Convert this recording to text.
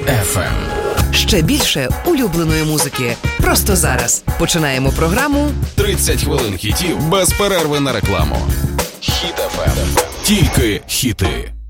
FM. Ще більше улюбленої музики. Просто зараз. Починаємо програму 30 хвилин хітів без перерви на рекламу. Хіт FM. Тільки хіти.